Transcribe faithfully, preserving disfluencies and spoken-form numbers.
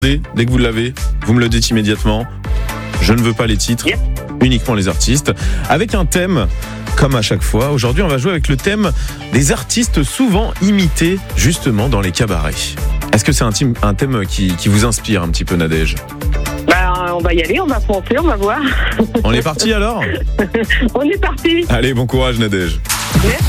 Dès que vous l'avez, vous me le dites immédiatement. Je ne veux pas les titres, Yep. uniquement les artistes. Avec un thème, comme à chaque fois. Aujourd'hui, on va jouer avec le thème des artistes souvent imités, justement, dans les cabarets. Est-ce que c'est un, thème, un thème qui, qui vous inspire un petit peu, Nadège ? Bah, on va y aller, on va foncer, on va voir. On est parti alors ? On est parti. Allez, bon courage, Nadège. Merci.